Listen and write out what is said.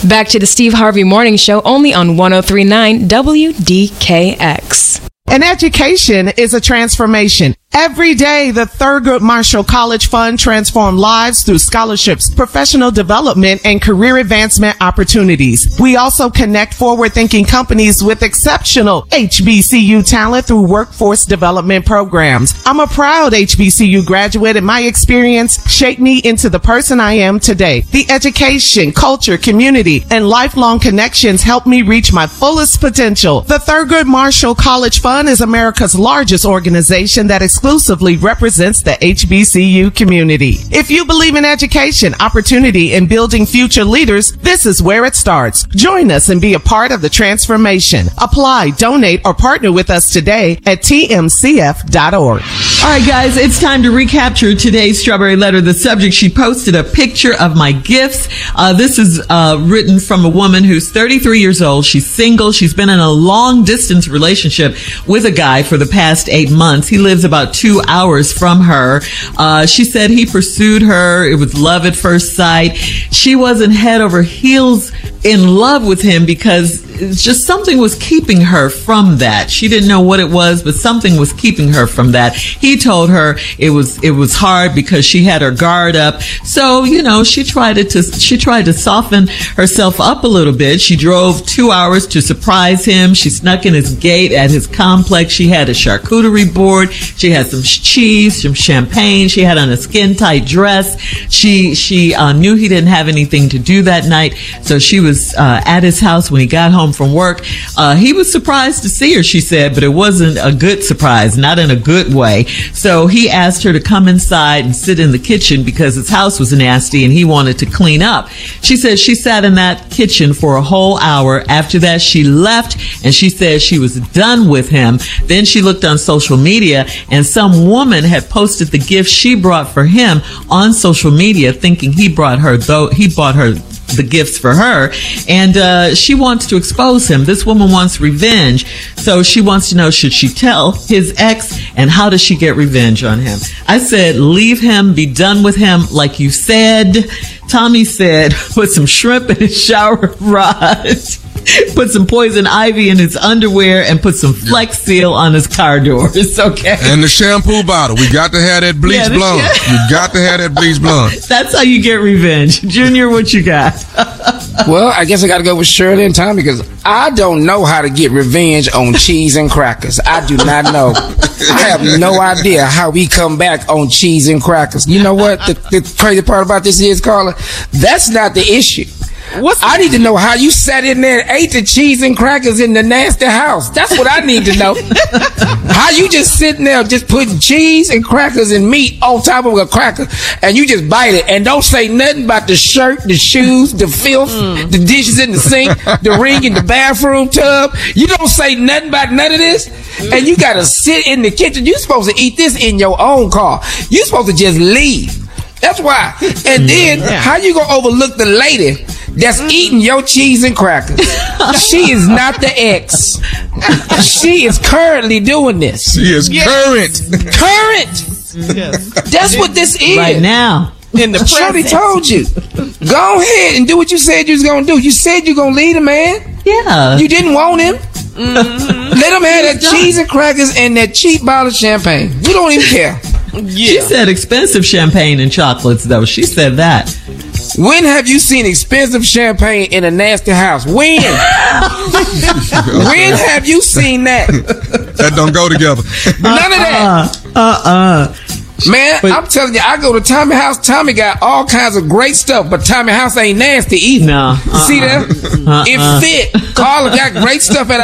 Back to the Steve Harvey Morning Show, only on 103.9 WDKX. An education is a transformation. Every day, the Thurgood Marshall College Fund transforms lives through scholarships, professional development, and career advancement opportunities. We also connect forward-thinking companies with exceptional HBCU talent through workforce development programs. I'm a proud HBCU graduate, and my experience shaped me into the person I am today. The education, culture, community, and lifelong connections helped me reach my fullest potential. The Thurgood Marshall College Fund is America's largest organization that exclusively represents the HBCU community. If you believe in education, opportunity, and building future leaders, this is where it starts. Join us and be a part of the transformation. Apply, donate, or partner with us today at tmcf.org. All right, guys, it's time to recapture today's Strawberry Letter. The subject, she posted a picture of my gifts. This is written from a woman who's 33 years old. She's single. She's been in a long-distance relationship with a guy for the past 8 months. He lives about 2 hours from her. She said he pursued her. It was love at first sight. She wasn't head over heels in love with him because it's just something was keeping her from that. She didn't know what it was, but something was keeping her from that. He told her it was hard because she had her guard up. So, you know, she tried to soften herself up a little bit. She drove 2 hours to surprise him. She snuck in his gate at his complex. She had a charcuterie board. She had some cheese, some champagne. She had on a skin-tight dress. She knew he didn't have anything to do that night, so she was at his house when he got home from work. He was surprised to see her, she said, but it wasn't a good surprise, not in a good way. So he asked her to come inside and sit in the kitchen because his house was nasty and he wanted to clean up. She said she sat in that kitchen for a whole hour. After that, she left and she said she was done with him. Then she looked on social media and some woman had posted the gift she brought for him on social media, thinking he bought her the gifts for her, and she wants to expose him. This woman wants revenge, so she wants to know, should she tell his ex, and how does she get revenge on him? I said, leave him, be done with him, like you said. Tommy said, put some shrimp in his shower rod, put some poison ivy in his underwear, and put some Flex Seal on his car doors. Okay. And the shampoo bottle. We got to have that bleach blonde. You got to have that bleach blonde. That's how you get revenge. Junior, what you got? Well, I guess I got to go with Shirley and Tommy because I don't know how to get revenge on cheese and crackers. I do not know. I have no idea how we come back on cheese and crackers. You know what? The crazy part about this is, Carla, that's not the issue. I need to know how you sat in there and ate the cheese and crackers in the nasty house. That's what I need to know. How you just sitting there just putting cheese and crackers and meat on top of a cracker and you just bite it and don't say nothing about the shirt, the shoes, the filth, the dishes in the sink, the ring in the bathroom tub. You don't say nothing about none of this, and you gotta sit in the kitchen. You're supposed to eat this in your own car. You're supposed to just leave. That's why. And then how you gonna overlook the lady that's eating your cheese and crackers? She is not the ex. She is currently doing this. She is current. Yes. That's what this is. Right now. In the Shorty told you. Go ahead and do what you said you was gonna do. You said you gonna leave the man. Yeah. You didn't want him. Let him have that cheese and crackers and that cheap bottle of champagne. You don't even care. She said expensive champagne and chocolates, though. She said that. When have you seen expensive champagne in a nasty house? When? When have you seen that? That don't go together. None of that. Man, I'm telling you, I go to Tommy house. Tommy got all kinds of great stuff, but Tommy house ain't nasty either. No. See that? It fit. Carla got great stuff at